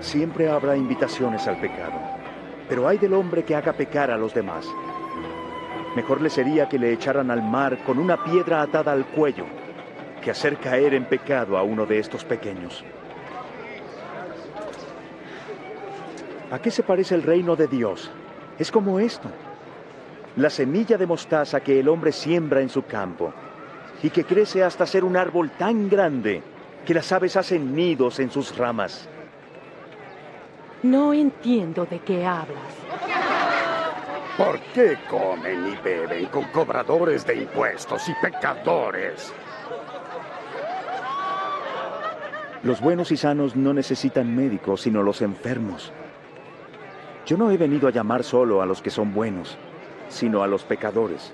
Siempre habrá invitaciones al pecado, pero hay del hombre que haga pecar a los demás. Mejor le sería que le echaran al mar con una piedra atada al cuello, que hacer caer en pecado a uno de estos pequeños. ¿A qué se parece el reino de Dios? Es como esto: la semilla de mostaza que el hombre siembra en su campo y que crece hasta ser un árbol tan grande que las aves hacen nidos en sus ramas. No entiendo de qué hablas. ¿Por qué comen y beben con cobradores de impuestos y pecadores? Los buenos y sanos no necesitan médicos, sino los enfermos. Yo no he venido a llamar solo a los que son buenos, sino a los pecadores.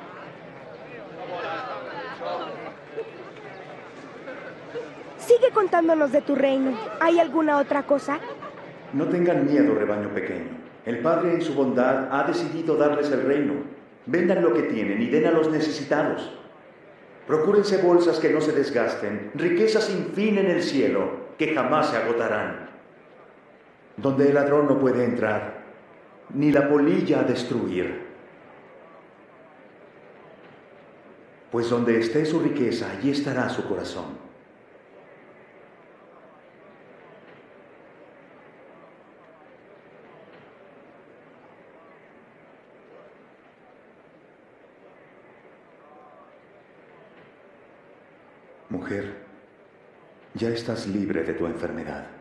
Sigue contándonos de tu reino. ¿Hay alguna otra cosa? No tengan miedo, rebaño pequeño. El Padre en su bondad ha decidido darles el reino. Vendan lo que tienen y den a los necesitados. Procúrense bolsas que no se desgasten, riquezas sin fin en el cielo, que jamás se agotarán. Donde el ladrón no puede entrar, ni la polilla destruir. Pues donde esté su riqueza, allí estará su corazón. Mujer, ya estás libre de tu enfermedad.